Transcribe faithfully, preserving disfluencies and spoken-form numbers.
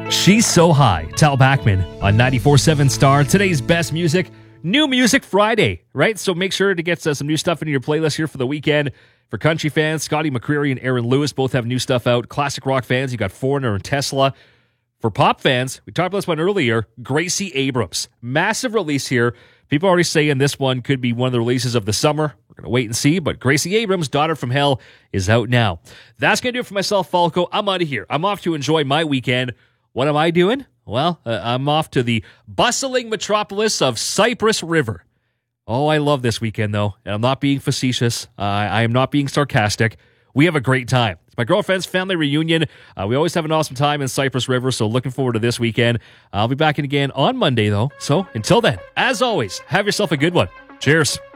She's So High, Tal Bachman on ninety-four point seven Star. Today's best music, New Music Friday, right? So make sure to get uh, some new stuff into your playlist here for the weekend. For country fans, Scotty McCreery and Aaron Lewis both have new stuff out. Classic rock fans, you got Foreigner and Tesla. For pop fans, we talked about this one earlier, Gracie Abrams. Massive release here. People are already saying this one could be one of the releases of the summer. We're going to wait and see, but Gracie Abrams, Daughter from Hell, is out now. That's going to do it for myself, Falco. I'm out of here. I'm off to enjoy my weekend. What am I doing? Well, uh, I'm off to the bustling metropolis of Cypress River. Oh, I love this weekend, though, and I'm not being facetious. Uh, I am not being sarcastic. We have a great time. It's my girlfriend's family reunion. Uh, we always have an awesome time in Cypress River, so looking forward to this weekend. I'll be back in again on Monday, though. So until then, as always, have yourself a good one. Cheers.